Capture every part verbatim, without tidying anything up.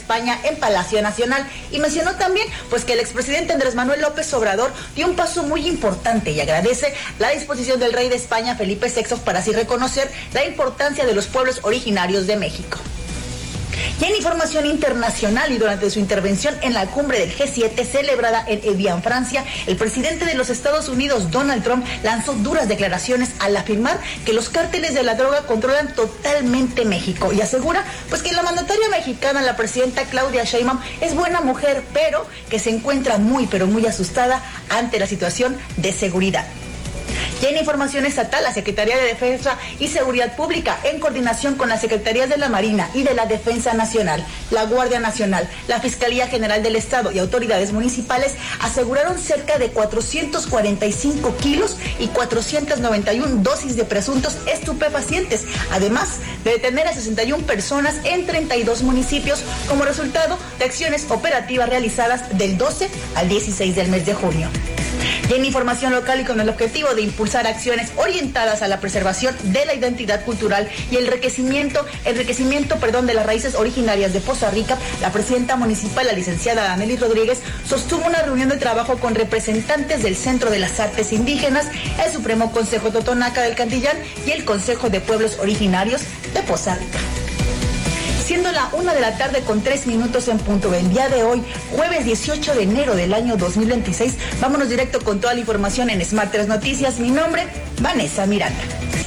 España en Palacio Nacional, y mencionó también pues que el expresidente Andrés Manuel López Obrador dio un paso muy importante y agradece la disposición del rey de España, Felipe sexto, para así reconocer la importancia de los pueblos originarios de México. Y en información internacional, y durante su intervención en la cumbre del G siete celebrada en Evian, Francia, el presidente de los Estados Unidos, Donald Trump, lanzó duras declaraciones al afirmar que los cárteles de la droga controlan totalmente México, y asegura pues que la mandataria mexicana, la presidenta Claudia Sheinbaum, es buena mujer, pero que se encuentra muy pero muy asustada ante la situación de seguridad. Y en información estatal, la Secretaría de Defensa y Seguridad Pública, en coordinación con las Secretarías de la Marina y de la Defensa Nacional, la Guardia Nacional, la Fiscalía General del Estado y autoridades municipales, aseguraron cerca de cuatrocientos cuarenta y cinco kilos y cuatrocientas noventa y una dosis de presuntos estupefacientes, además de detener a sesenta y una personas en treinta y dos municipios como resultado de acciones operativas realizadas del doce al dieciséis del mes de junio. Y en información local, y con el objetivo de impulsar acciones orientadas a la preservación de la identidad cultural y el enriquecimiento, enriquecimiento perdón, de las raíces originarias de Poza Rica, la presidenta municipal, la licenciada Anelis Rodríguez, sostuvo una reunión de trabajo con representantes del Centro de las Artes Indígenas, el Supremo Consejo Totonaca del Cantillán y el Consejo de Pueblos Originarios de Poza Rica. Siendo la una de la tarde con tres minutos en punto del día de hoy, jueves dieciocho de enero del año dos mil veintiséis, vámonos directo con toda la información en Smart tres Noticias. Mi nombre, Vanessa Miranda.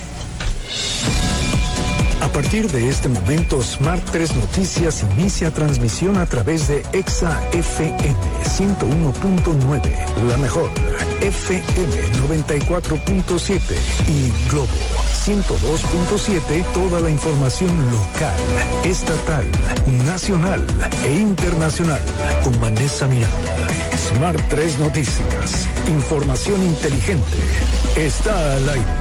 A partir de este momento, Smart tres Noticias inicia transmisión a través de Exa F M ciento uno punto nueve, la mejor, F M noventa y cuatro punto siete y Globo ciento dos punto siete, toda la información local, estatal, nacional e internacional con Vanessa Miranda. Smart tres Noticias, información inteligente, está al aire.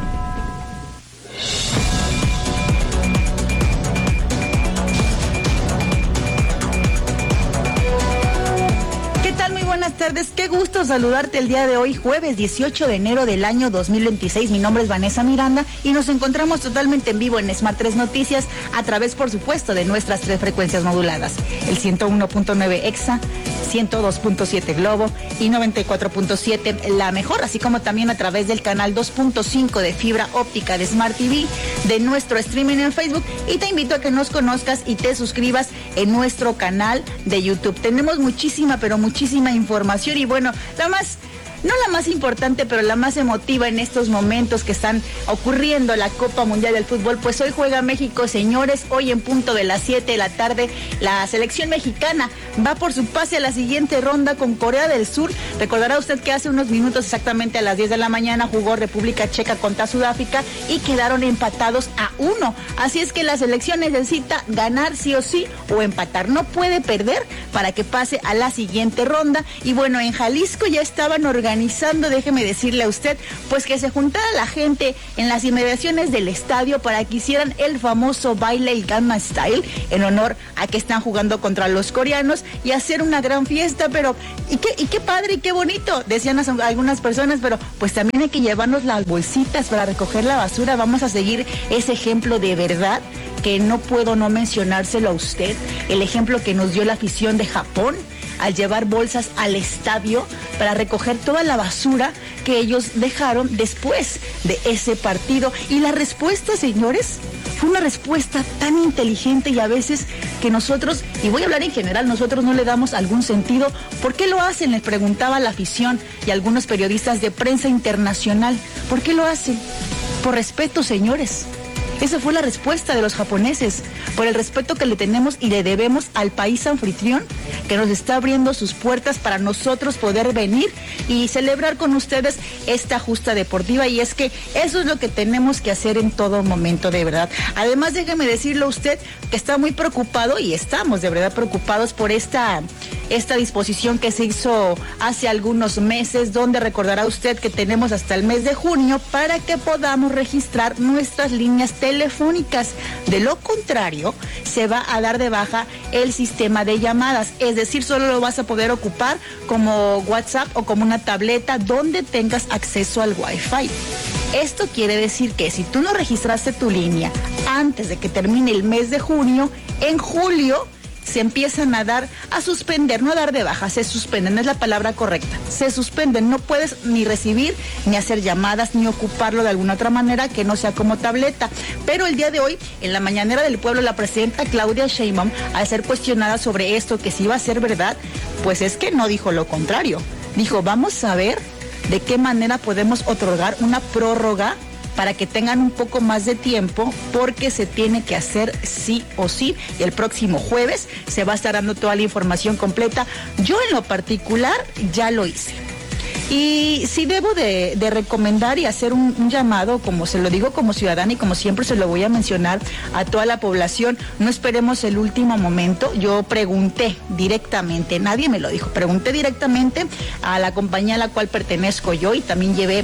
Buenas tardes, qué gusto saludarte el día de hoy, jueves dieciocho de enero del año dos mil veintiséis. Mi nombre es Vanessa Miranda y nos encontramos totalmente en vivo en Smart tres Noticias a través, por supuesto, de nuestras tres frecuencias moduladas, el ciento uno punto nueve Exa, ciento dos punto siete Globo y noventa y cuatro punto siete La Mejor, así como también a través del canal dos punto cinco de fibra óptica de Smart T V, de nuestro streaming en Facebook, y te invito a que nos conozcas y te suscribas en nuestro canal de YouTube. Tenemos muchísima, pero muchísima información, y bueno, la más, no la más importante, pero la más emotiva en estos momentos que están ocurriendo la Copa Mundial del Fútbol, pues hoy juega México, señores. Hoy en punto de las siete de la tarde, la selección mexicana va por su pase a la siguiente ronda con Corea del Sur. Recordará usted que hace unos minutos, exactamente a las diez de la mañana, jugó República Checa contra Sudáfrica y quedaron empatados a uno. Así es que la selección necesita ganar sí o sí o empatar, no puede perder para que pase a la siguiente ronda. Y bueno, en Jalisco ya estaban organizando, déjeme decirle a usted, pues que se juntara la gente en las inmediaciones del estadio para que hicieran el famoso baile, el Gangnam Style, en honor a que están jugando contra los coreanos, y hacer una gran fiesta. Pero y qué, y qué padre y qué bonito, decían algunas personas, pero pues también hay que llevarnos las bolsitas para recoger la basura. Vamos a seguir ese ejemplo de verdad, que no puedo no mencionárselo a usted, el ejemplo que nos dio la afición de Japón al llevar bolsas al estadio para recoger toda la basura que ellos dejaron después de ese partido. Y la respuesta, señores, fue una respuesta tan inteligente, y a veces que nosotros, y voy a hablar en general, nosotros no le damos algún sentido. ¿Por qué lo hacen?, les preguntaba la afición y algunos periodistas de prensa internacional. ¿Por qué lo hacen? Por respeto, señores. Esa fue la respuesta de los japoneses, por el respeto que le tenemos y le debemos al país anfitrión, que nos está abriendo sus puertas para nosotros poder venir y celebrar con ustedes esta justa deportiva. Y es que eso es lo que tenemos que hacer en todo momento, de verdad. Además, déjeme decirle a usted que está muy preocupado, y estamos de verdad preocupados por esta, esta disposición que se hizo hace algunos meses, donde recordará usted que tenemos hasta el mes de junio para que podamos registrar nuestras líneas telefónicas. De lo contrario, se va a dar de baja el sistema de llamadas, es decir, solo lo vas a poder ocupar como WhatsApp o como una tableta donde tengas acceso al Wi-Fi. Esto quiere decir que si tú no registraste tu línea antes de que termine el mes de junio, en julio se empiezan a dar, a suspender, no a dar de baja, se suspenden, no es la palabra correcta, se suspenden, no puedes ni recibir, ni hacer llamadas, ni ocuparlo de alguna otra manera que no sea como tableta. Pero el día de hoy, en la mañanera del pueblo, la presidenta Claudia Sheinbaum, al ser cuestionada sobre esto, que si iba a ser verdad, pues es que no dijo lo contrario. Dijo, vamos a ver de qué manera podemos otorgar una prórroga para que tengan un poco más de tiempo, porque se tiene que hacer sí o sí, y el próximo jueves se va a estar dando toda la información completa. Yo en lo particular ya lo hice. Y sí debo de, de recomendar y hacer un, un llamado, como se lo digo como ciudadana y como siempre se lo voy a mencionar a toda la población, no esperemos el último momento. Yo pregunté directamente, nadie me lo dijo, pregunté directamente a la compañía a la cual pertenezco yo y también llevé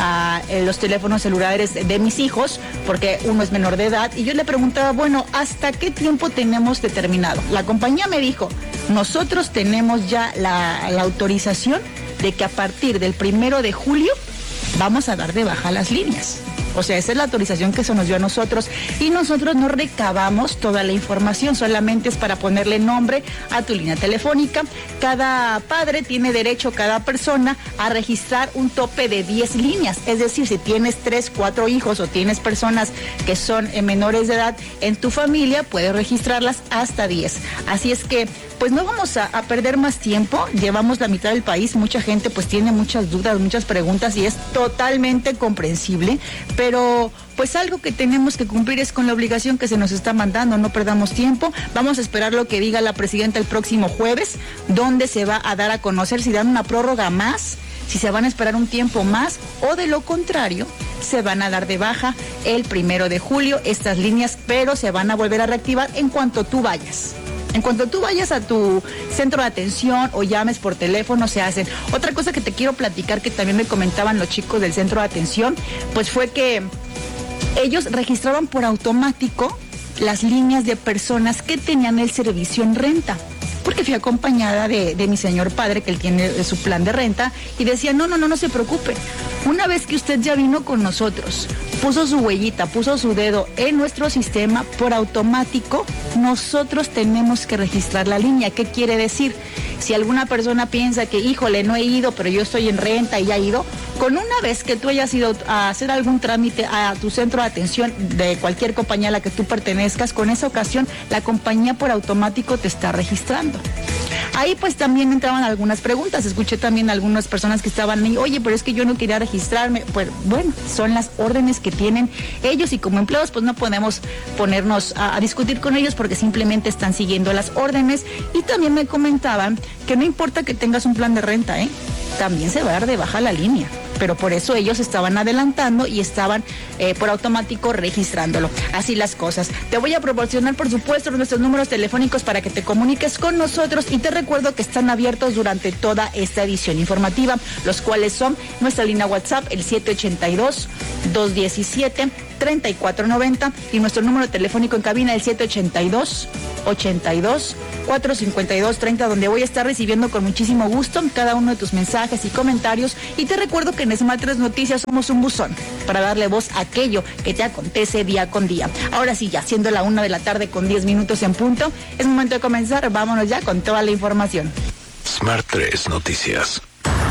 a eh, los teléfonos celulares de, de mis hijos, porque uno es menor de edad, y yo le preguntaba, bueno, ¿hasta qué tiempo tenemos determinado? La compañía me dijo, nosotros tenemos ya la, la autorización de que a partir del primero de julio vamos a dar de baja las líneas. O sea, esa es la autorización que se nos dio a nosotros y nosotros no recabamos toda la información, solamente es para ponerle nombre a tu línea telefónica. Cada padre tiene derecho, cada persona, a registrar un tope de diez líneas. Es decir, si tienes tres, cuatro hijos o tienes personas que son eh, menores de edad en tu familia, puedes registrarlas hasta diez. Así es que pues no vamos a, a perder más tiempo, llevamos la mitad del país, mucha gente pues tiene muchas dudas, muchas preguntas y es totalmente comprensible, pero pues algo que tenemos que cumplir es con la obligación que se nos está mandando, no perdamos tiempo, vamos a esperar lo que diga la presidenta el próximo jueves, donde se va a dar a conocer si dan una prórroga más, si se van a esperar un tiempo más o de lo contrario, se van a dar de baja el primero de julio estas líneas, pero se van a volver a reactivar en cuanto tú vayas. En cuanto tú vayas a tu centro de atención o llames por teléfono, se hacen. Otra cosa que te quiero platicar, que también me comentaban los chicos del centro de atención, pues fue que ellos registraban por automático las líneas de personas que tenían el servicio en renta. Porque fui acompañada de, de mi señor padre, que él tiene su plan de renta, y decía, no, no, no, no se preocupe. Una vez que usted ya vino con nosotros, puso su huellita, puso su dedo en nuestro sistema, por automático, nosotros tenemos que registrar la línea. ¿Qué quiere decir? Si alguna persona piensa que, híjole, no he ido, pero yo estoy en renta y ya he ido, con una vez que tú hayas ido a hacer algún trámite a tu centro de atención de cualquier compañía a la que tú pertenezcas, con esa ocasión, la compañía por automático te está registrando. Ahí pues también entraban algunas preguntas, escuché también a algunas personas que estaban ahí, oye, pero es que yo no quería registrarme. Pues bueno, son las órdenes que tienen ellos y como empleados pues no podemos ponernos a, a discutir con ellos porque simplemente están siguiendo las órdenes. Y también me comentaban que no importa que tengas un plan de renta, ¿eh? También se va a dar de baja la línea, pero por eso ellos estaban adelantando y estaban eh, por automático registrándolo. Así las cosas. Te voy a proporcionar, por supuesto, nuestros números telefónicos para que te comuniques con nosotros y te recuerdo que están abiertos durante toda esta edición informativa, los cuales son nuestra línea WhatsApp, el siete ocho dos, dos uno siete, tres cuatro nueve cero y nuestro número telefónico en cabina, el siete ocho dos, ochenta y dos, cuatro cincuenta y dos treinta, donde voy a estar recibiendo con muchísimo gusto cada uno de tus mensajes y comentarios. Y te recuerdo que en Smart tres Noticias somos un buzón para darle voz a aquello que te acontece día con día. Ahora sí, ya siendo la una de la tarde con diez minutos en punto, es momento de comenzar. Vámonos ya con toda la información. Smart tres Noticias.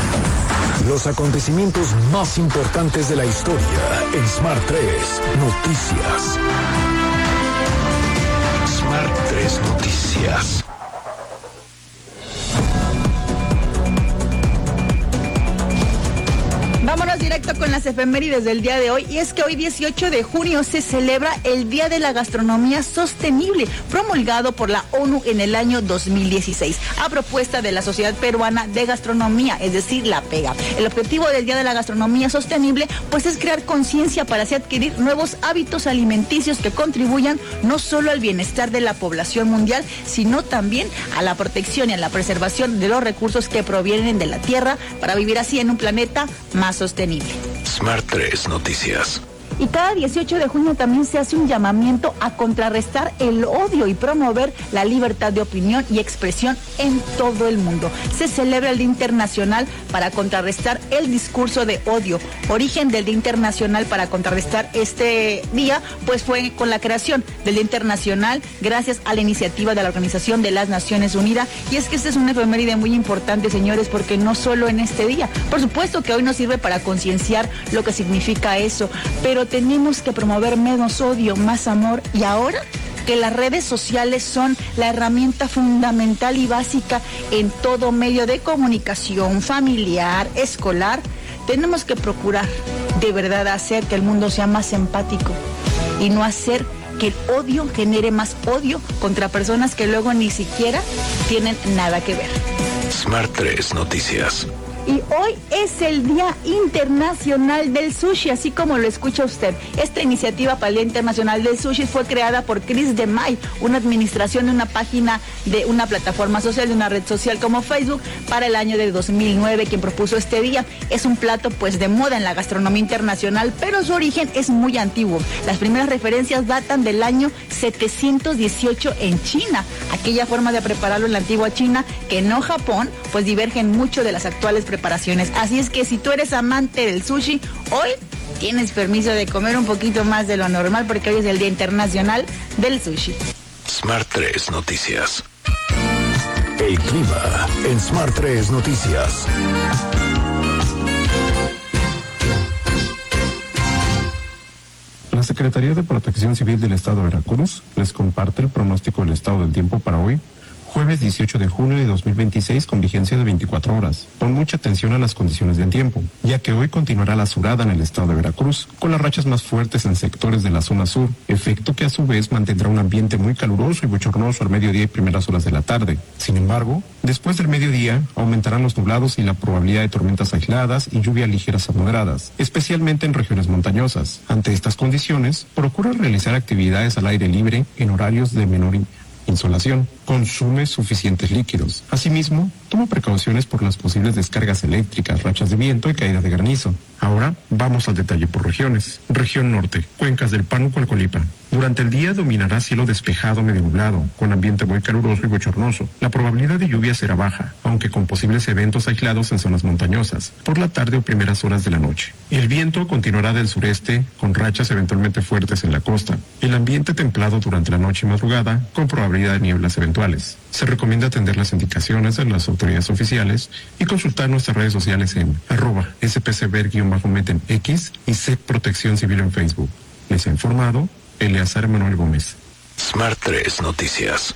Los acontecimientos más importantes de la historia en Smart tres Noticias. Smart tres Noticias. Vámonos directo con las efemérides del día de hoy, y es que hoy dieciocho de junio se celebra el Día de la Gastronomía Sostenible, promulgado por la ONU en el año dos mil dieciséis, a propuesta de la Sociedad Peruana de Gastronomía, es decir, la PEGA. El objetivo del Día de la Gastronomía Sostenible pues es crear conciencia para así adquirir nuevos hábitos alimenticios que contribuyan no solo al bienestar de la población mundial, sino también a la protección y a la preservación de los recursos que provienen de la tierra, para vivir así en un planeta más sostenible. Smart tres Noticias. Y cada dieciocho de junio también se hace un llamamiento a contrarrestar el odio y promover la libertad de opinión y expresión en todo el mundo. Se celebra el Día Internacional para contrarrestar el discurso de odio. Origen del Día Internacional para contrarrestar este día, pues fue con la creación del Día Internacional gracias a la iniciativa de la Organización de las Naciones Unidas. Y es que esta es una efeméride muy importante, señores, porque no solo en este día, por supuesto que hoy nos sirve para concienciar lo que significa eso, pero tenemos que promover menos odio, más amor. Y ahora que las redes sociales son la herramienta fundamental y básica en todo medio de comunicación familiar, escolar, tenemos que procurar de verdad hacer que el mundo sea más empático y no hacer que el odio genere más odio contra personas que luego ni siquiera tienen nada que ver. Smart tres Noticias. Y hoy es el Día Internacional del Sushi, así como lo escucha usted. Esta iniciativa para el Día Internacional del Sushi fue creada por Chris DeMay, una administración de una página de una plataforma social, de una red social como Facebook, para el año de dos mil nueve, quien propuso este día. Es un plato pues de moda en la gastronomía internacional, pero su origen es muy antiguo. Las primeras referencias datan del año setecientos dieciocho en China, aquella forma de prepararlo en la antigua China, que no Japón, pues divergen mucho de las actuales preparaciones. Así es que si tú eres amante del sushi, hoy tienes permiso de comer un poquito más de lo normal, porque hoy es el Día Internacional del Sushi. Smart tres Noticias. El clima en Smart tres Noticias. La Secretaría de Protección Civil del Estado de Veracruz les comparte el pronóstico del estado del tiempo para hoy, jueves dieciocho de junio de dos mil veintiséis, con vigencia de veinticuatro horas. Pon mucha atención a las condiciones del tiempo, ya que hoy continuará la surada en el estado de Veracruz, con las rachas más fuertes en sectores de la zona sur, efecto que a su vez mantendrá un ambiente muy caluroso y bochornoso al mediodía y primeras horas de la tarde. Sin embargo, después del mediodía aumentarán los nublados y la probabilidad de tormentas aisladas y lluvias ligeras a moderadas, especialmente en regiones montañosas. Ante estas condiciones, procura realizar actividades al aire libre en horarios de menor insolación. Consume suficientes líquidos. Asimismo, toma precauciones por las posibles descargas eléctricas, rachas de viento y caída de granizo. Ahora vamos al detalle por regiones. Región Norte, cuencas del Pánuco al Colipa. Durante el día dominará cielo despejado medio nublado, con ambiente muy caluroso y bochornoso. La probabilidad de lluvia será baja, aunque con posibles eventos aislados en zonas montañosas, por la tarde o primeras horas de la noche. El viento continuará del sureste, con rachas eventualmente fuertes en la costa. El ambiente templado durante la noche y madrugada, con probabilidad de nieblas eventuales. Se recomienda atender las indicaciones de las autoridades oficiales y consultar nuestras redes sociales en arroba spcver-met en X y S E C Protección Civil en Facebook. Les ha informado Eleazar Manuel Gómez. Smart tres Noticias.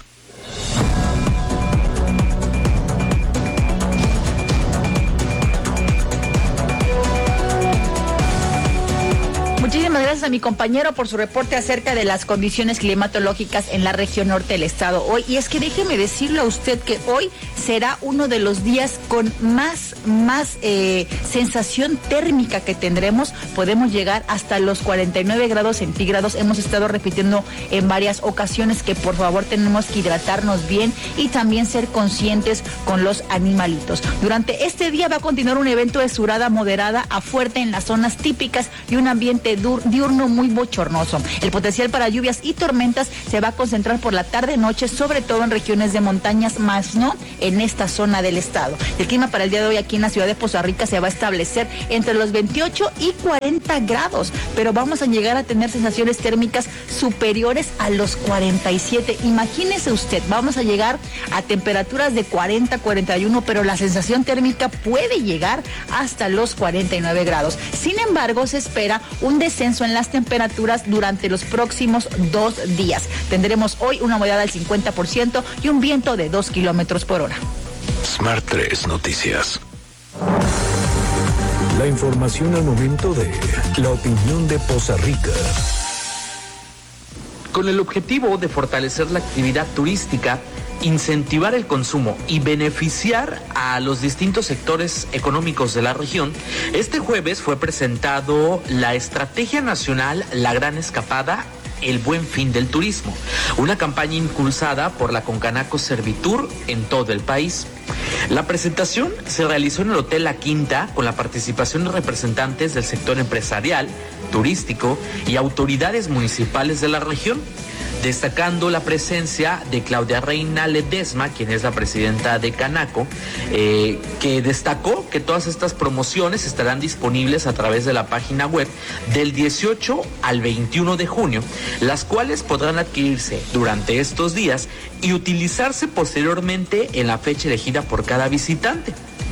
Muchísimas gracias a mi compañero por su reporte acerca de las condiciones climatológicas en la región norte del estado hoy. Y es que déjeme decirle a usted que hoy será uno de los días con más, más eh, sensación térmica que tendremos. Podemos llegar hasta los cuarenta y nueve grados centígrados. Hemos estado repitiendo en varias ocasiones que por favor tenemos que hidratarnos bien y también ser conscientes con los animalitos. Durante este día va a continuar un evento de surada moderada a fuerte en las zonas típicas y un ambiente diurno muy bochornoso. El potencial para lluvias y tormentas se va a concentrar por la tarde-noche, sobre todo en regiones de montañas, más no en esta zona del estado. El clima para el día de hoy aquí en la ciudad de Poza Rica se va a establecer entre los veintiocho y cuarenta grados, pero vamos a llegar a tener sensaciones térmicas superiores a los cuarenta y siete. Imagínese usted, vamos a llegar a temperaturas de cuarenta, cuarenta y uno, pero la sensación térmica puede llegar hasta los cuarenta y nueve grados. Sin embargo, se espera un descenso en las temperaturas durante los próximos dos días. Tendremos hoy una humedad del cincuenta por ciento y un viento de dos kilómetros por hora. Smart tres Noticias. La información al momento de la opinión de Poza Rica. Con el objetivo de fortalecer la actividad turística, incentivar el consumo y beneficiar a los distintos sectores económicos de la región, este jueves fue presentado la Estrategia Nacional La Gran Escapada, el Buen Fin del Turismo, una campaña impulsada por la Concanaco Servitur en todo el país. La presentación se realizó en el Hotel La Quinta con la participación de representantes del sector empresarial, turístico y autoridades municipales de la región, destacando la presencia de Claudia Reina Ledesma, quien es la presidenta de Canaco, eh, que destacó que todas estas promociones estarán disponibles a través de la página web del dieciocho al veintiuno de junio, las cuales podrán adquirirse durante estos días y utilizarse posteriormente en la fecha elegida por cada visitante.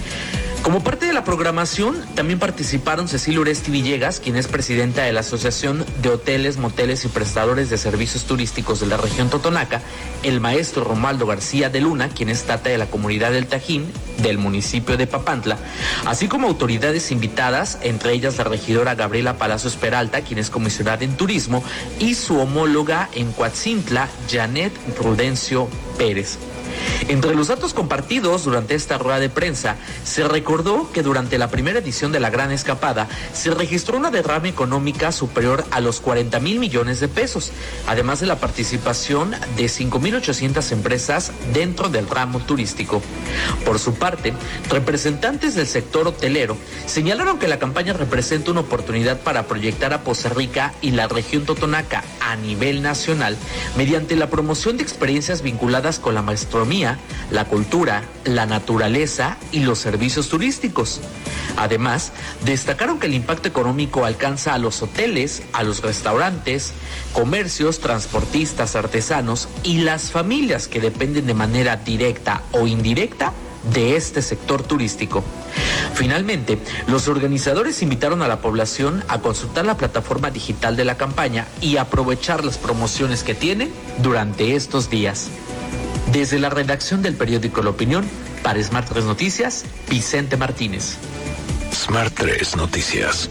Como parte de la programación, también participaron Cecilia Uresti Villegas, quien es presidenta de la Asociación de Hoteles, Moteles y Prestadores de Servicios Turísticos de la región Totonaca, el maestro Romualdo García de Luna, quien es tata de la comunidad del Tajín, del municipio de Papantla, así como autoridades invitadas, entre ellas la regidora Gabriela Palacios Peralta, quien es comisionada en turismo, y su homóloga en Coatzintla, Janet Prudencio Pérez. Entre los datos compartidos durante esta rueda de prensa, se recordó que durante la primera edición de la Gran Escapada se registró una derrama económica superior a los cuarenta mil millones de pesos, además de la participación de cinco mil ochocientas empresas dentro del ramo turístico. Por su parte, representantes del sector hotelero señalaron que la campaña representa una oportunidad para proyectar a Poza Rica y la región Totonaca a nivel nacional mediante la promoción de experiencias vinculadas con la gastronomía, la cultura, la naturaleza y los servicios turísticos. Además, destacaron que el impacto económico alcanza a los hoteles, a los restaurantes, comercios, transportistas, artesanos y las familias que dependen de manera directa o indirecta de este sector turístico. Finalmente, los organizadores invitaron a la población a consultar la plataforma digital de la campaña y aprovechar las promociones que tienen durante estos días. Desde la redacción del periódico La Opinión, para Smart tres Noticias, Vicente Martínez. Smart tres Noticias.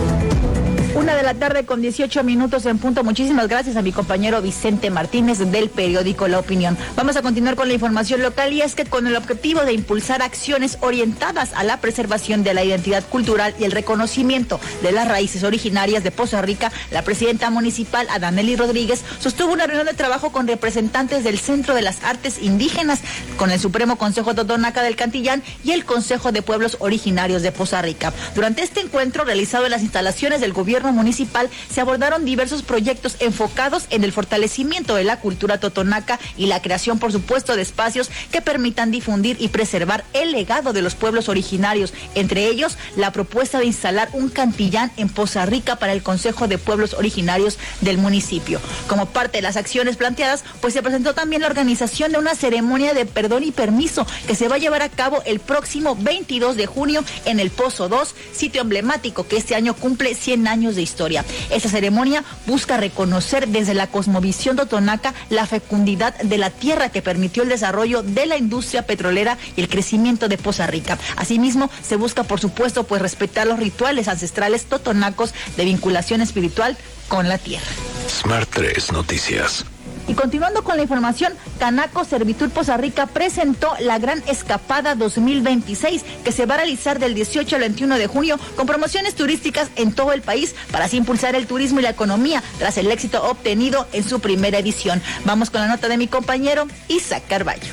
Una de la tarde con dieciocho minutos en punto. Muchísimas gracias a mi compañero Vicente Martínez del periódico La Opinión. Vamos a continuar con la información local, y es que con el objetivo de impulsar acciones orientadas a la preservación de la identidad cultural y el reconocimiento de las raíces originarias de Poza Rica, la presidenta municipal, Adanely Rodríguez, sostuvo una reunión de trabajo con representantes del Centro de las Artes Indígenas, con el Supremo Consejo Totonaca del Cantillán y el Consejo de Pueblos Originarios de Poza Rica. Durante este encuentro, realizado en las instalaciones del gobierno municipal, se abordaron diversos proyectos enfocados en el fortalecimiento de la cultura totonaca y la creación, por supuesto, de espacios que permitan difundir y preservar el legado de los pueblos originarios. Entre ellos, la propuesta de instalar un cantillán en Poza Rica para el Consejo de Pueblos Originarios del municipio. Como parte de las acciones planteadas, pues se presentó también la organización de una ceremonia de perdón y permiso que se va a llevar a cabo el próximo veintidós de junio en el Pozo dos, sitio emblemático que este año cumple cien años de historia. Esta ceremonia busca reconocer desde la cosmovisión totonaca la fecundidad de la tierra que permitió el desarrollo de la industria petrolera y el crecimiento de Poza Rica. Asimismo, se busca, por supuesto, pues respetar los rituales ancestrales totonacos de vinculación espiritual con la tierra. Smart tres Noticias. Y continuando con la información, Canaco Servitur Poza Rica presentó la Gran Escapada dos mil veintiséis, que se va a realizar del dieciocho al veintiuno de junio con promociones turísticas en todo el país para así impulsar el turismo y la economía tras el éxito obtenido en su primera edición. Vamos con la nota de mi compañero Isaac Carballo.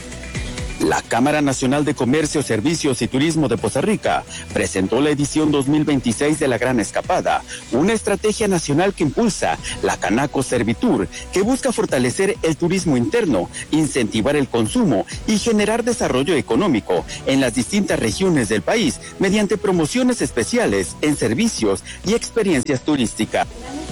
La Cámara Nacional de Comercio, Servicios y Turismo de Poza Rica presentó la edición dos mil veintiséis de la Gran Escapada, una estrategia nacional que impulsa la Canaco Servitur, que busca fortalecer el turismo interno, incentivar el consumo y generar desarrollo económico en las distintas regiones del país mediante promociones especiales en servicios y experiencias turísticas.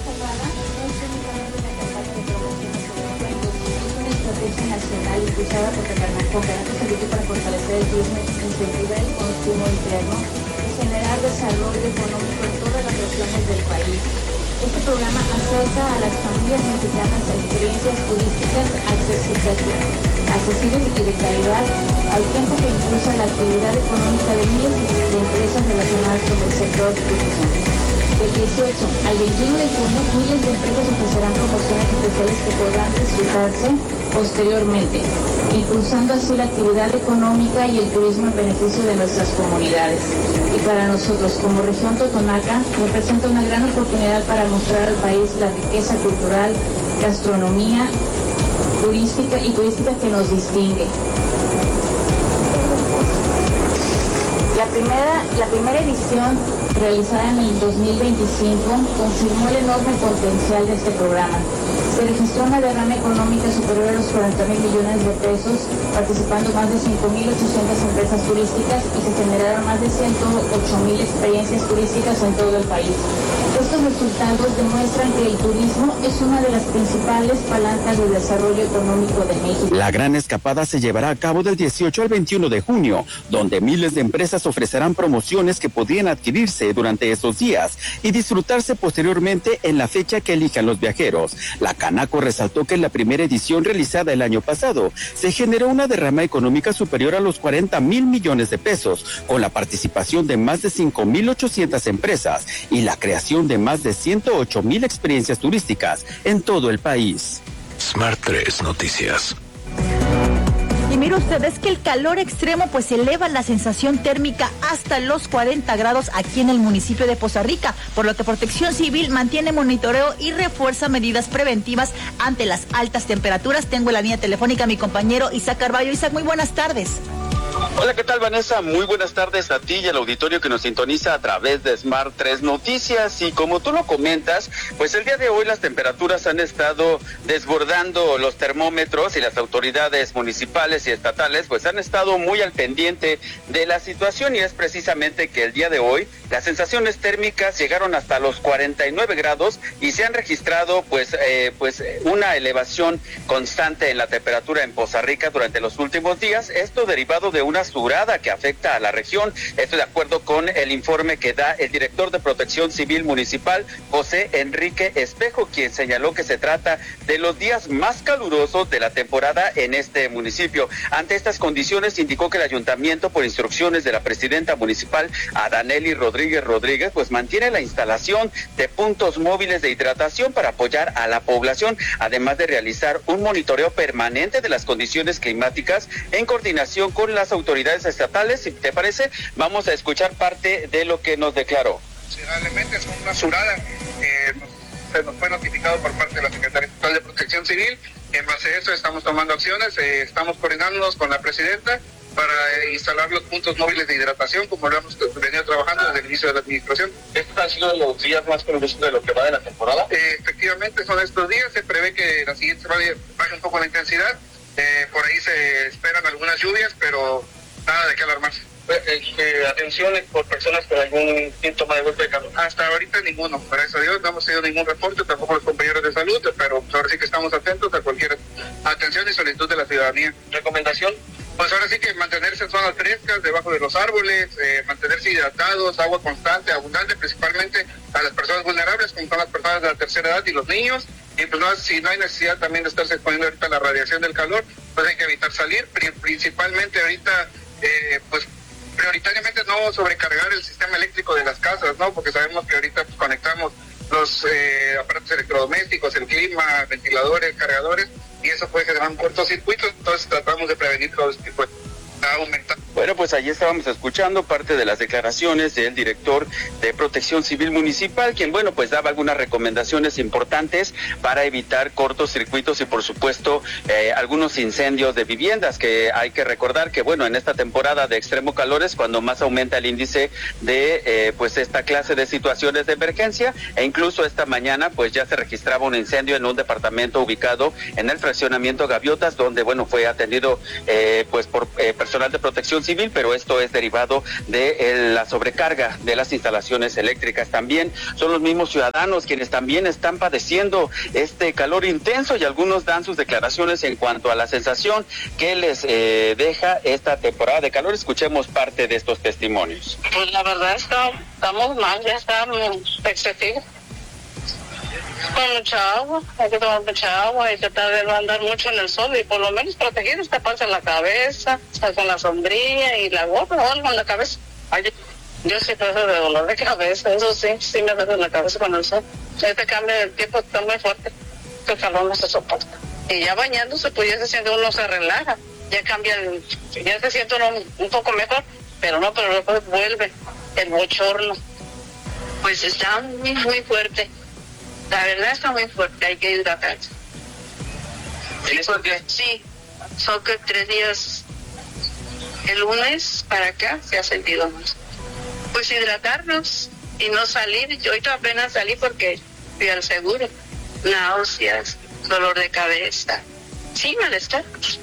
Nacional impulsada por Canaco Servitur para fortalecer el turismo, incentivar el consumo interno y generar desarrollo económico en todas las regiones del país. Este programa acerca a las familias mexicanas a experiencias turísticas accesibles y de calidad, al tiempo que impulsa la actividad económica de miles de empresas relacionadas con el sector turístico. Del dieciocho al veintiuno de junio, miles de empresas ofrecerán promociones especiales que podrán disfrutarse posteriormente, impulsando así la actividad económica y el turismo en beneficio de nuestras comunidades. Y para nosotros, como región totonaca, representa una gran oportunidad para mostrar al país la riqueza cultural, gastronomía, turística y turística que nos distingue. La primera, la primera edición realizada en el dos mil veinticinco confirmó el enorme potencial de este programa. Se registró una derrama económica superior a los cuarenta mil millones de pesos, participando más de cinco mil ochocientas empresas turísticas y se generaron más de ciento ocho mil experiencias turísticas en todo el país. Estos resultados demuestran que el turismo es una de las principales palancas de desarrollo económico de México. La gran escapada se llevará a cabo del dieciocho al veintiuno de junio, donde miles de empresas ofrecerán promociones que podrían adquirirse durante esos días y disfrutarse posteriormente en la fecha que elijan los viajeros. La Canaco resaltó que en la primera edición realizada el año pasado se generó una derrama económica superior a los cuarenta mil millones de pesos, con la participación de más de cinco mil ochocientas empresas y la creación de más de ciento ocho mil experiencias turísticas en todo el país. Smart tres Noticias. Y mire usted, es que el calor extremo pues eleva la sensación térmica hasta los cuarenta grados aquí en el municipio de Poza Rica, por lo que Protección Civil mantiene monitoreo y refuerza medidas preventivas ante las altas temperaturas. Tengo en la línea telefónica a mi compañero Isaac Carballo. Isaac, muy buenas tardes. Hola, ¿qué tal, Vanessa? Muy buenas tardes a ti y al auditorio que nos sintoniza a través de Smart tres Noticias. Y como tú lo comentas, pues el día de hoy las temperaturas han estado desbordando los termómetros y las autoridades municipales y estatales pues han estado muy al pendiente de la situación, y es precisamente que el día de hoy las sensaciones térmicas llegaron hasta los cuarenta y nueve grados y se han registrado pues, eh, pues una elevación constante en la temperatura en Poza Rica durante los últimos días. Esto derivado de una surada que afecta a la región. Esto de acuerdo con el informe que da el director de Protección Civil Municipal, José Enrique Espejo, quien señaló que se trata de los días más calurosos de la temporada en este municipio. Ante estas condiciones, indicó que el ayuntamiento, por instrucciones de la presidenta municipal, Adaneli Rodríguez Rodríguez, pues mantiene la instalación de puntos móviles de hidratación para apoyar a la población, además de realizar un monitoreo permanente de las condiciones climáticas en coordinación con las autoridades estatales. Si te parece, vamos a escuchar parte de lo que nos declaró. Realmente es una surada que nos, se nos fue notificado por parte de la Secretaría Estatal de Protección Civil. En base a eso estamos tomando acciones, eh, estamos coordinándonos con la presidenta para eh, instalar los puntos móviles de hidratación, como lo hemos venido trabajando desde el inicio de la administración. ¿Estos han sido los días más calurosos de lo que va de la temporada? Eh, efectivamente son estos días, se prevé que la siguiente semana baje un poco la intensidad, eh, por ahí se esperan algunas lluvias, pero nada de qué alarmarse. Eh, eh, atenciones por personas con algún síntoma de golpe de calor. Hasta ahorita ninguno, gracias a Dios no hemos tenido ningún reporte, tampoco los compañeros de salud, pero ahora sí que estamos atentos a cualquier atención y solicitud de la ciudadanía. ¿Recomendación? Pues ahora sí que mantenerse en zonas frescas, debajo de los árboles, eh, mantenerse hidratados, agua constante, abundante, principalmente a las personas vulnerables, como son las personas de la tercera edad y los niños. Y pues no, si no hay necesidad también de estarse exponiendo ahorita a la radiación del calor, pues hay que evitar salir, principalmente ahorita, eh, pues prioritariamente no sobrecargar el sistema eléctrico de las casas, ¿no? Porque sabemos que ahorita pues, conectamos los eh, aparatos electrodomésticos, el clima, ventiladores, cargadores, y eso puede generar un cortocircuito, entonces tratamos de prevenir todo este tipo de aumentar. Bueno, pues ahí estábamos escuchando parte de las declaraciones del director de Protección Civil Municipal, quien, bueno, pues daba algunas recomendaciones importantes para evitar cortocircuitos y, por supuesto, eh, algunos incendios de viviendas, que hay que recordar que, bueno, en esta temporada de extremo calor es cuando más aumenta el índice de, eh, pues, esta clase de situaciones de emergencia, e incluso esta mañana, pues, ya se registraba un incendio en un departamento ubicado en el fraccionamiento Gaviotas, donde, bueno, fue atendido, eh, pues, por eh, personal de Protección Civil, pero esto es derivado de eh, la sobrecarga de las instalaciones eléctricas. También son los mismos ciudadanos quienes también están padeciendo este calor intenso, y algunos dan sus declaraciones en cuanto a la sensación que les eh, deja esta temporada de calor. Escuchemos parte de estos testimonios. Pues la verdad está, estamos mal, ya está excesivo. Con mucha agua, hay que tomar mucha agua y tratar de no andar mucho en el sol y por lo menos protegidos, taparse en la cabeza, estar con la sombrilla y la gorra o algo en la cabeza. Ay, yo sí paso de dolor de cabeza, eso sí, sí me duele en la cabeza con el sol. Este cambio del tiempo está muy fuerte, el calor no se soporta. Y ya bañándose, pues ya se siente uno, se relaja, ya cambia, el, ya se siente uno un poco mejor, pero no, pero después vuelve el bochorno. Pues está muy, muy fuerte. La verdad está muy fuerte, hay que hidratarse. Sí, porque, sí, son que tres días El lunes para acá se ha sentido más. Pues hidratarnos y no salir. Yo ahorita apenas salí porque fui al seguro. Náuseas, dolor de cabeza. Sí, malestar.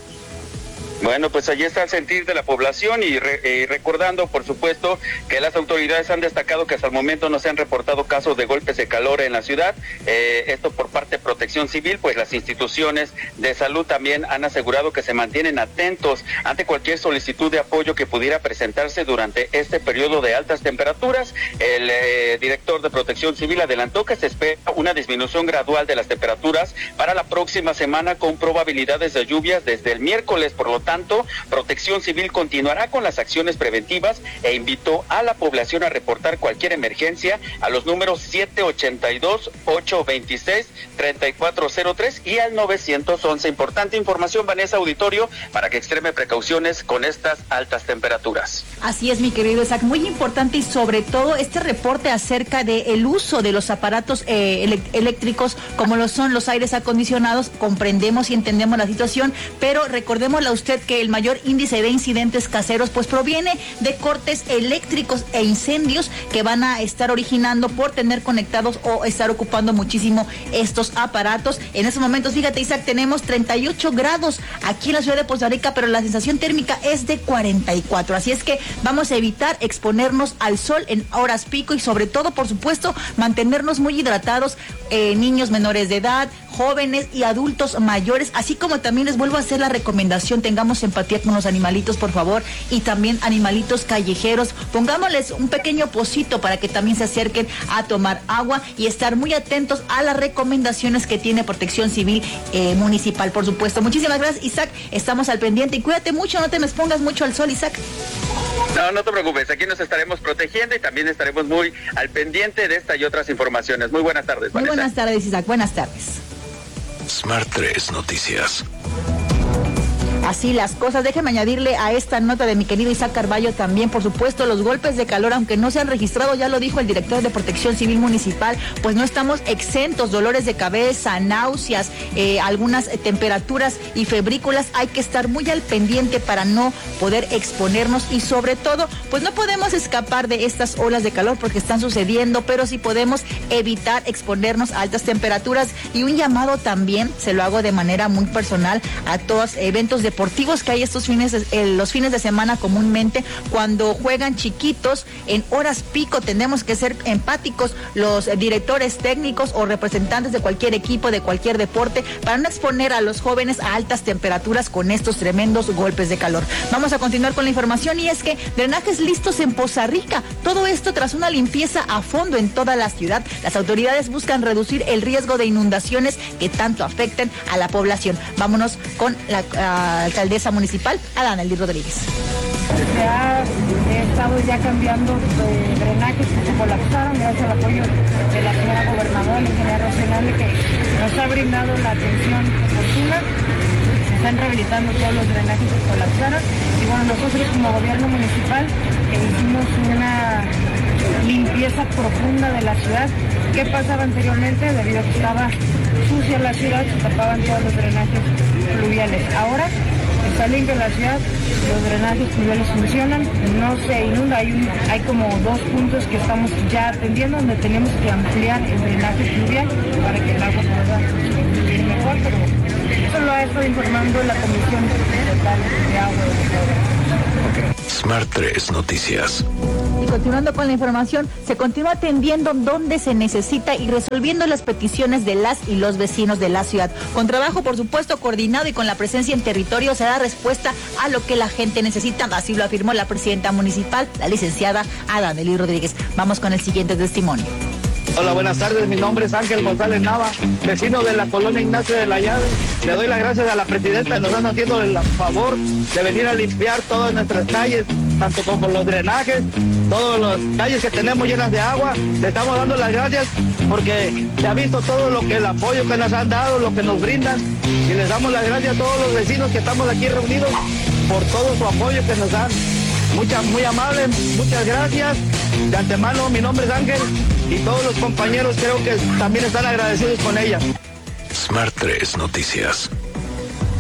Bueno, pues allí está el sentir de la población y, re, eh, recordando, por supuesto, que las autoridades han destacado que hasta el momento no se han reportado casos de golpes de calor en la ciudad. Eh, esto por parte de Protección Civil, pues las instituciones de salud también han asegurado que se mantienen atentos ante cualquier solicitud de apoyo que pudiera presentarse durante este periodo de altas temperaturas. El eh, director de Protección Civil adelantó que se espera una disminución gradual de las temperaturas para la próxima semana con probabilidades de lluvias desde el miércoles. Por lo tanto, Protección Civil continuará con las acciones preventivas e invitó a la población a reportar cualquier emergencia a los números siete ochenta y dos, ocho veintiséis, treinta y cuatro cero tres y al nueve once. Importante información, Vanessa, auditorio, para que extreme precauciones con estas altas temperaturas. Así es, mi querido Isaac, muy importante y sobre todo este reporte acerca del uso de los aparatos eh, elect- eléctricos como lo son los aires acondicionados. Comprendemos y entendemos la situación, pero recordémosle a usted que el mayor índice de incidentes caseros pues proviene de cortes eléctricos e incendios que van a estar originando por tener conectados o estar ocupando muchísimo estos aparatos. En estos momentos, fíjate, Isaac, tenemos treinta y ocho grados aquí en la ciudad de Poza Rica, pero la sensación térmica es de cuarenta y cuatro, así es que vamos a evitar exponernos al sol en horas pico y sobre todo, por supuesto, mantenernos muy hidratados, eh, niños menores de edad, jóvenes y adultos mayores, así como también les vuelvo a hacer la recomendación, tengamos empatía con los animalitos, por favor, y también animalitos callejeros, pongámosles un pequeño pocito para que también se acerquen a tomar agua y estar muy atentos a las recomendaciones que tiene Protección Civil eh, Municipal, por supuesto. Muchísimas gracias, Isaac, estamos al pendiente y cuídate mucho, no te me expongas mucho al sol, Isaac. No, no te preocupes, aquí nos estaremos protegiendo y también estaremos muy al pendiente de esta y otras informaciones. Muy buenas tardes, Muy Vanessa. buenas tardes, Isaac, buenas tardes. Smart tres Noticias. Así las cosas, déjeme añadirle a esta nota de mi querido Isaac Carballo también, por supuesto, los golpes de calor, aunque no se han registrado, ya lo dijo el director de Protección Civil Municipal, pues no estamos exentos, dolores de cabeza, náuseas, eh, algunas eh, temperaturas y febrículas, hay que estar muy al pendiente para no poder exponernos y sobre todo, pues no podemos escapar de estas olas de calor porque están sucediendo, pero sí podemos evitar exponernos a altas temperaturas y un llamado también, se lo hago de manera muy personal a todos eventos de deportivos que hay estos fines, de, eh, los fines de semana comúnmente, cuando juegan chiquitos en horas pico, tenemos que ser empáticos los eh, directores técnicos o representantes de cualquier equipo, de cualquier deporte, para no exponer a los jóvenes a altas temperaturas con estos tremendos golpes de calor. Vamos a continuar con la información y es que drenajes listos en Poza Rica, todo esto tras una limpieza a fondo en toda la ciudad. Las autoridades buscan reducir el riesgo de inundaciones que tanto afecten a la población. Vámonos con la uh, alcaldesa municipal, Adana Elí Rodríguez. Se ha estado ya cambiando de drenajes que se colapsaron gracias al apoyo de la señora gobernadora, la ingeniera Rocinante, que nos ha brindado la atención oportuna. Se están rehabilitando todos los drenajes que colapsaron y bueno, nosotros como gobierno municipal eh, hicimos una limpieza profunda de la ciudad. ¿Qué pasaba anteriormente? Debido a que estaba sucia la ciudad, se tapaban todos los drenajes fluviales. Ahora está limpia la ciudad, los drenajes fluviales funcionan, no se inunda, hay, un, hay como dos puntos que estamos ya atendiendo donde tenemos que ampliar el drenaje fluvial para que el agua pueda fluir mejor, pero eso lo ha estado informando la Comisión Estatal de Agua de Smart tres Noticias. Y continuando con la información, se continúa atendiendo donde se necesita y resolviendo las peticiones de las y los vecinos de la ciudad. Con trabajo, por supuesto, coordinado y con la presencia en territorio se da respuesta a lo que la gente necesita. Así lo afirmó la presidenta municipal, la licenciada Adana Elí Rodríguez. Vamos con el siguiente testimonio. Hola, buenas tardes. Mi nombre es Ángel González Nava, vecino de la colonia Ignacio de la Llave. Le doy las gracias a la presidenta que nos están haciendo el favor de venir a limpiar todas nuestras calles, tanto como los drenajes, todas las calles que tenemos llenas de agua. Le estamos dando las gracias porque se ha visto todo lo que el apoyo que nos han dado, lo que nos brindan, y les damos las gracias a todos los vecinos que estamos aquí reunidos por todo su apoyo que nos dan. Muchas, muy amables, muchas gracias. De antemano, mi nombre es Ángel y todos los compañeros creo que también están agradecidos con ella. Smart tres Noticias.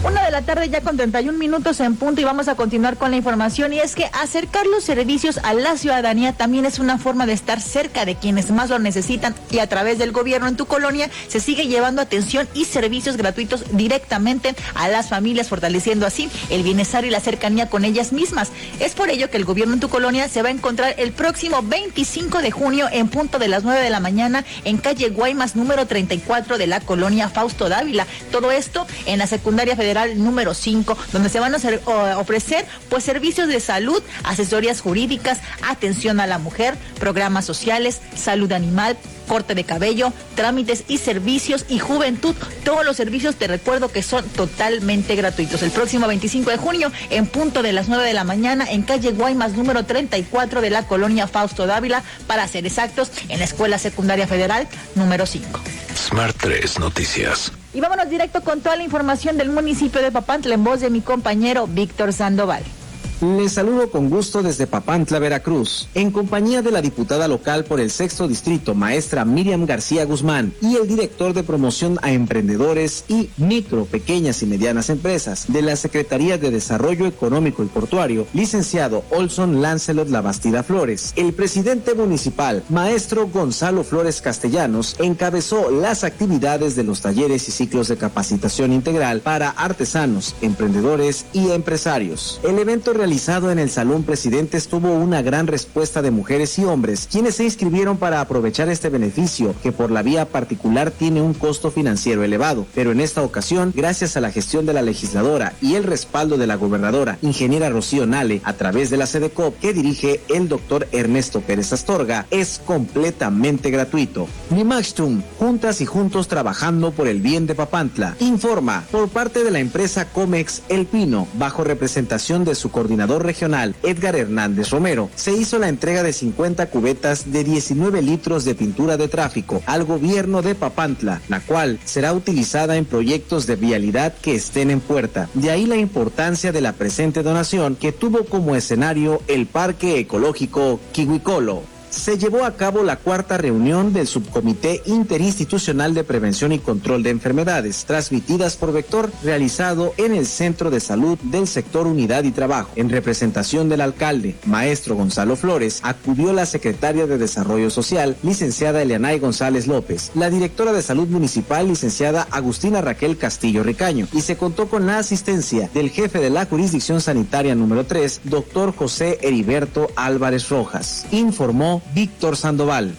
Una de la tarde ya con treinta y un minutos en punto y vamos a continuar con la información, y es que acercar los servicios a la ciudadanía también es una forma de estar cerca de quienes más lo necesitan, y a través del gobierno en tu colonia se sigue llevando atención y servicios gratuitos directamente a las familias, fortaleciendo así el bienestar y la cercanía con ellas mismas. Es por ello que el gobierno en tu colonia se va a encontrar el próximo veinticinco de junio en punto de las nueve de la mañana en calle Guaymas número treinta y cuatro de la colonia Fausto Dávila. Todo esto en la secundaria federal número cinco, donde se van a hacer, uh, ofrecer pues servicios de salud, asesorías jurídicas, atención a la mujer, programas sociales, salud animal, corte de cabello, trámites y servicios y juventud. Todos los servicios, te recuerdo que son totalmente gratuitos. El próximo veinticinco de junio en punto de las nueve de la mañana en calle Guaymas número treinta y cuatro de la colonia Fausto Dávila, para ser exactos, en la escuela secundaria federal número cinco. Smart tres Noticias. Y vámonos directo con toda la información del municipio de Papantla en voz de mi compañero Víctor Sandoval. Les saludo con gusto desde Papantla, Veracruz, en compañía de la diputada local por el sexto distrito, maestra Miriam García Guzmán, y el director de promoción a emprendedores y micro, pequeñas y medianas empresas de la Secretaría de Desarrollo Económico y Portuario, licenciado Olson Lancelot Labastida Flores. El presidente municipal, maestro Gonzalo Flores Castellanos, encabezó las actividades de los talleres y ciclos de capacitación integral para artesanos, emprendedores y empresarios. El evento realizado en el Salón Presidentes tuvo una gran respuesta de mujeres y hombres, quienes se inscribieron para aprovechar este beneficio, que por la vía particular tiene un costo financiero elevado, pero en esta ocasión, gracias a la gestión de la legisladora y el respaldo de la gobernadora, ingeniera Rocío Nale, a través de la SEDECOP que dirige el doctor Ernesto Pérez Astorga, es completamente gratuito. Nimaxtum, juntas y juntos trabajando por el bien de Papantla, informa por parte de la empresa Comex El Pino, bajo representación de su coordinador regional Edgar Hernández Romero, se hizo la entrega de cincuenta cubetas de diecinueve litros de pintura de tráfico al gobierno de Papantla, la cual será utilizada en proyectos de vialidad que estén en puerta. De ahí la importancia de la presente donación, que tuvo como escenario el Parque Ecológico Quihuicolo. Se llevó a cabo la cuarta reunión del Subcomité Interinstitucional de Prevención y Control de Enfermedades transmitidas por vector, realizado en el Centro de Salud del Sector Unidad y Trabajo. En representación del alcalde, maestro Gonzalo Flores, acudió la secretaria de Desarrollo Social, licenciada Elianay González López, la directora de Salud Municipal, licenciada Agustina Raquel Castillo Ricaño, y se contó con la asistencia del jefe de la Jurisdicción Sanitaria número tres, doctor José Heriberto Álvarez Rojas. Informó Víctor Sandoval.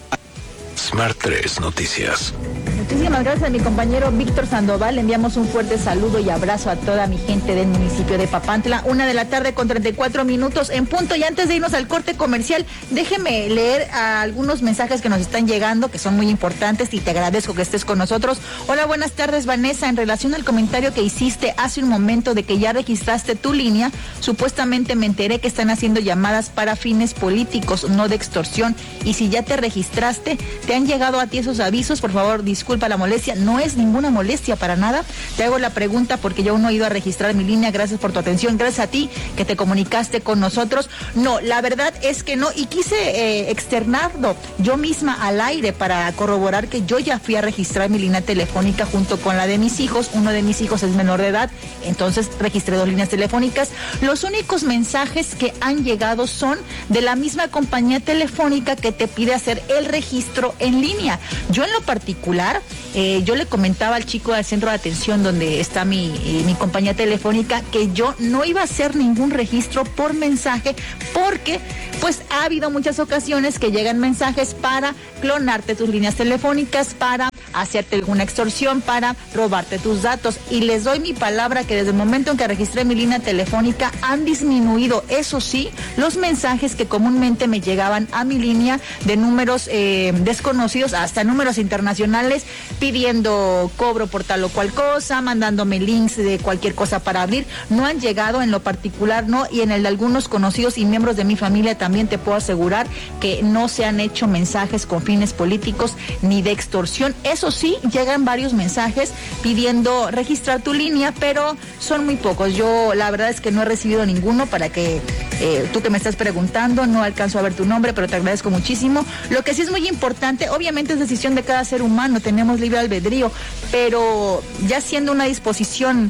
Smart tres Noticias. Muchísimas gracias a mi compañero Víctor Sandoval. Le enviamos un fuerte saludo y abrazo a toda mi gente del municipio de Papantla. Una de la tarde con treinta y cuatro minutos en punto. Y antes de irnos al corte comercial, déjeme leer a algunos mensajes que nos están llegando, que son muy importantes, y te agradezco que estés con nosotros. Hola, buenas tardes, Vanessa. En relación al comentario que hiciste hace un momento de que ya registraste tu línea, supuestamente me enteré que están haciendo llamadas para fines políticos, no de extorsión. Y si ya te registraste, te han llegado a ti esos avisos, por favor, disculpa la molestia, no es ninguna molestia para nada. Te hago la pregunta porque yo aún no he ido a registrar mi línea. Gracias por tu atención, gracias a ti que te comunicaste con nosotros. No, la verdad es que no, y quise eh, externarlo yo misma al aire para corroborar que yo ya fui a registrar mi línea telefónica junto con la de mis hijos. Uno de mis hijos es menor de edad, entonces registré dos líneas telefónicas. Los únicos mensajes que han llegado son de la misma compañía telefónica que te pide hacer el registro en línea. Yo en lo particular, eh, yo le comentaba al chico del centro de atención donde está mi, eh, mi compañía telefónica que yo no iba a hacer ningún registro por mensaje, porque pues ha habido muchas ocasiones que llegan mensajes para clonarte tus líneas telefónicas, para hacerte alguna extorsión, para robarte tus datos, y les doy mi palabra que desde el momento en que registré mi línea telefónica han disminuido, eso sí, los mensajes que comúnmente me llegaban a mi línea de números eh, desconocidos, hasta números internacionales, pidiendo cobro por tal o cual cosa, mandándome links de cualquier cosa para abrir. No han llegado, en lo particular no, y en el de algunos conocidos y miembros de mi familia también te puedo asegurar que no se han hecho mensajes con fines políticos ni de extorsión. Eso sí, llegan varios mensajes pidiendo registrar tu línea, pero son muy pocos. Yo la verdad es que no he recibido ninguno. Para que eh, tú que me estás preguntando, no alcanzo a ver tu nombre, pero te agradezco muchísimo. Lo que sí es muy importante, obviamente es decisión de cada ser humano, tenemos libre albedrío, pero ya siendo una disposición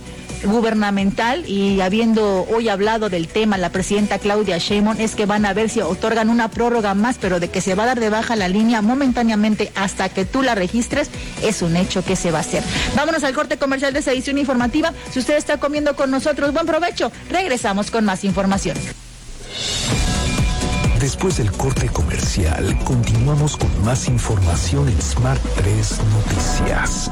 gubernamental, y habiendo hoy hablado del tema la presidenta Claudia Sheinbaum, es que van a ver si otorgan una prórroga más, pero de que se va a dar de baja la línea momentáneamente hasta que tú la registres, es un hecho que se va a hacer. Vámonos al corte comercial de esta edición informativa. Si usted está comiendo con nosotros, buen provecho. Regresamos con más información. Después del corte comercial, continuamos con más información en Smart tres Noticias.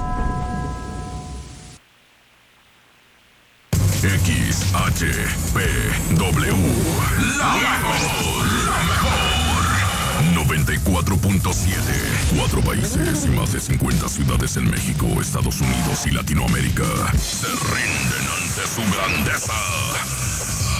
X H P W, la mejor, la mejor. noventa y cuatro punto siete. Cuatro países y más de cincuenta ciudades en México, Estados Unidos y Latinoamérica se rinden ante su grandeza.